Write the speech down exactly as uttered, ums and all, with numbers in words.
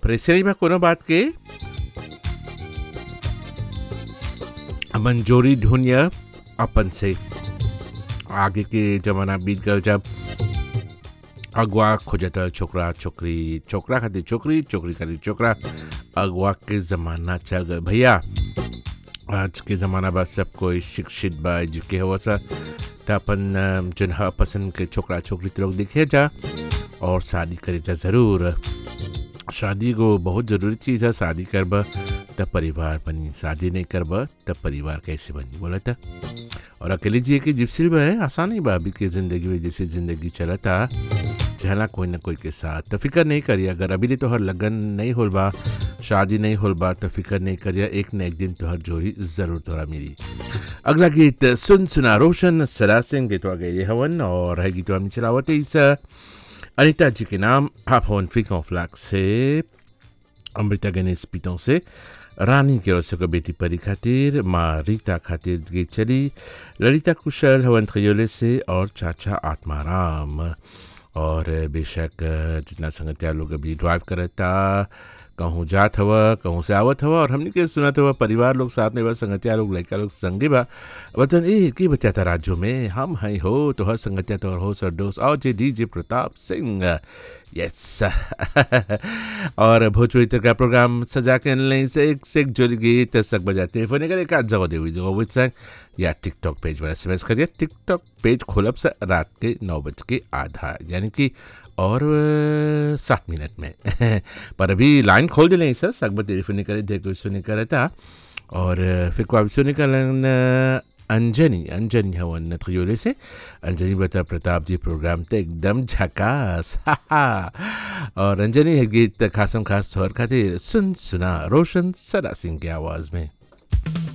प्रेशरी में कोनो बात के मंजूरी ढूंढिया अपन से। आगे के जमाना बीत गल जब अगवा खोजता छोकरा छोकरी, छोकरा खातिर छोकरी, छोकरी खातिर छोकरा, अगवा के ज़माना चल गए भैया। आज के ज़माना बा सब कोई शिक्षित बा, एजुके हुआ सा, तो अपन जन पसंद के छोकरा छोकरी तो लोग दिखे जा और शादी करे जा ज़रूर। शादी को बहुत ज़रूरी चीज़ है। शादी करबा तब परिवार बनी, शादी नहीं करबा तब परिवार कैसे बनी बोला था। और अकेले जिए की जिप्सी बा है आसान ही बा। अभी की ज़िंदगी में जैसे ज़िंदगी चला था चला कोई ना कोई के साथ, तो फिक्र नहीं करिए। अगर अभी तो हर लगन नहीं होल बा, शादी नहीं होल बा, तो फिक्र नहीं करिए, एक न एक दिन तो हर जोड़ी ज़रूर तोरा मिली। अगला गीत सुन सुना रोशन सरा सिंह गीतवा गए हवन और है गीतवा में चलावत इस अनिता जी के नाम। आप हवन फिकों फ्लैग से अमृता गणेश पीतों से रानी के रसों को बेटी परी खातिर, माँ रीता खातिर गीत चली, ललिता कुशल हवन खयोले से और चाचा आत्माराम। और बेशक जितना संगतिया लोग अभी ड्राइव करता, कहूँ जात हवा, कहूँ से आवत हवा और हमने के सुनत हवा, परिवार लोग साथ में बा, संगतिया लोग लड़का लोग संगे बा। वतन ए की बतियाता राज्यों में हम हैं हो तो हर संगतिया तो हो सर दोस्त आओ जे डीजे प्रताप सिंह। यस और भोजपुरी तक का प्रोग्राम सजा के अनलाइन से एक से एक जोड़ी गीत सक बजाते हैं। फोन करे का जगह देवी जगह विद संग या टिकटॉक पेज पर एसएमएस करिए। टिकटॉक पेज खोलब से रात के नौ बज के आधा यानी कि और सात मिनट में पर अभी लाइन खोल दिले सर सकबर टेलीफोन करे देखो सुनी करे था। और फिर को अभी सुनी कर अंजनी अंजनी हवन त्रियोले से। अंजनी बता प्रताप जी प्रोग्राम तो एकदम झकास और अंजनी है गीत खासम खास तौर खातिर सुन सुना रोशन सदा सिंह की आवाज़ में।